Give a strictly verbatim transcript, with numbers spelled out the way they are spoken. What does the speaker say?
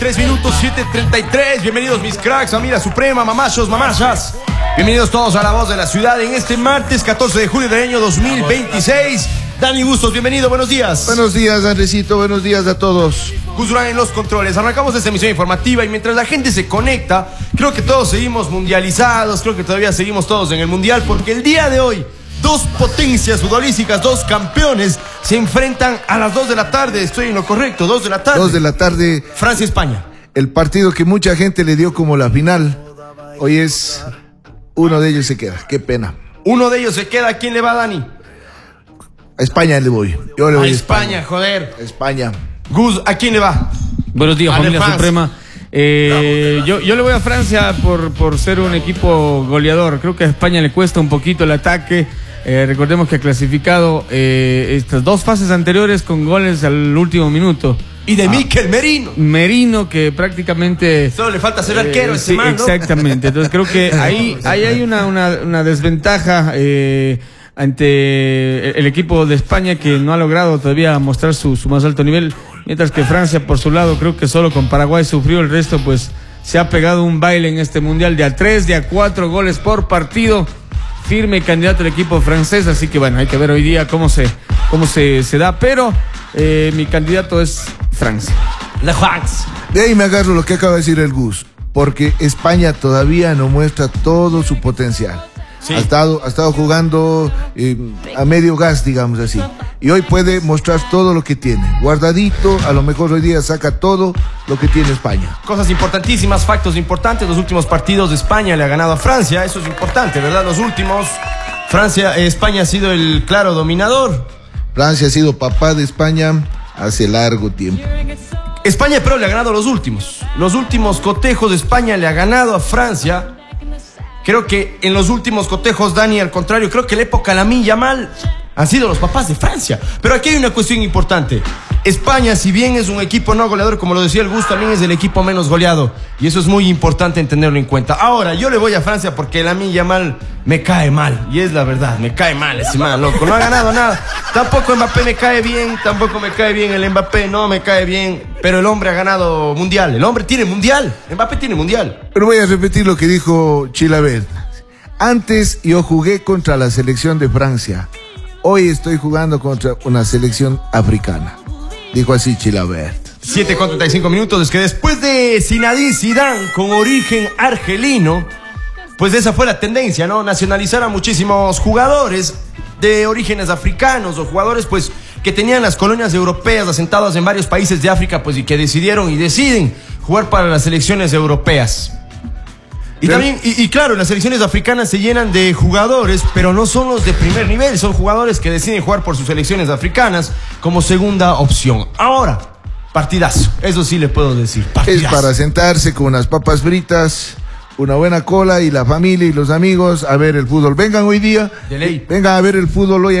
Tres minutos, siete treinta y tres. Bienvenidos mis cracks, familia suprema, mamachos, mamachas. Bienvenidos todos a La Voz de la Ciudad en este martes catorce de julio del año dos mil veintiséis. Dani Bustos, bienvenido, buenos días. Buenos días, Andresito, buenos días a todos. Gus Durán en los controles. Arrancamos esta emisión informativa y mientras la gente se conecta, creo que todos seguimos mundializados, creo que todavía seguimos todos en el mundial, porque el día de hoy dos potencias futbolísticas, dos campeones se enfrentan a las dos de la tarde. Estoy en lo correcto, dos de la tarde. dos de la tarde. Francia-España. El partido que mucha gente le dio como la final. Hoy es... Uno de ellos se queda. Qué pena. Uno de ellos se queda. ¿A quién le va, Dani? A España le voy. Yo le voy a a España, España, joder. España. Gus, ¿a quién le va? Buenos días, Vale, familia fans. suprema. Eh, yo, yo le voy a Francia por, por ser un equipo goleador. Creo que a España le cuesta un poquito el ataque. Eh, recordemos que ha clasificado eh, estas dos fases anteriores con goles al último minuto. Y de Ah. Mikel Merino. Merino, que prácticamente... Solo le falta ser arquero Eh, ese sí, man, ¿no? exactamente. Entonces creo que ahí, ahí hay una, una, una desventaja eh, ante el equipo de España, que no ha logrado todavía mostrar su, su más alto nivel, mientras que Francia por su lado creo que solo con Paraguay sufrió. El resto pues se ha pegado un baile en este mundial de a tres, de a cuatro goles por partido. Firme candidato el equipo francés, así que bueno, hay que ver hoy día cómo se, cómo se, se da, pero eh, mi candidato es Francia. La France. De ahí me agarro lo que acaba de decir el Gus. Porque España todavía no muestra todo su potencial. Sí. Ha estado, ha estado jugando eh, a medio gas, digamos así. Y hoy puede mostrar todo lo que tiene. Guardadito, a lo mejor hoy día saca todo lo que tiene España. Cosas importantísimas, factos importantes. Los últimos partidos de España le ha ganado a Francia. Eso es importante, ¿verdad? Los últimos. Francia, eh, España ha sido el claro dominador. Francia ha sido papá de España hace largo tiempo. España, pero le ha ganado los últimos. Los últimos cotejos de España le ha ganado a Francia. Creo que en los últimos cotejos, Dani, al contrario, creo que la época Lamine Yamal han sido los papás de Francia. Pero aquí hay una cuestión importante. España, si bien es un equipo no goleador, como lo decía el Gus, también es el equipo menos goleado. Y eso es muy importante en tenerlo en cuenta. Ahora, yo le voy a Francia porque Lamine Yamal me cae mal. Y es la verdad, me cae mal ese man, loco. No ha ganado nada. Tampoco Mbappé me cae bien, tampoco me cae bien el Mbappé, no me cae bien. Pero el hombre ha ganado mundial. El hombre tiene mundial. Mbappé tiene mundial. Pero voy a repetir lo que dijo Chilavert. Antes yo jugué contra la selección de Francia. Hoy estoy jugando contra una selección africana. Dijo así Chilavert. siete con treinta y cinco minutos. Es que después de Zinedine Zidane con origen argelino, pues esa fue la tendencia, ¿no? Nacionalizar a muchísimos jugadores de orígenes africanos o jugadores pues que tenían las colonias europeas asentadas en varios países de África, pues y que decidieron y deciden jugar para las selecciones europeas. Y Pero, también, y, y claro, las selecciones africanas se llenan de jugadores, pero no son los de primer nivel, son jugadores que deciden jugar por sus selecciones africanas como segunda opción. Ahora, partidazo, eso sí le puedo decir, partidazo. Es para sentarse con unas papas fritas, una buena cola y la familia y los amigos a ver el fútbol. Vengan hoy día, De ley. vengan a ver el fútbol hoy.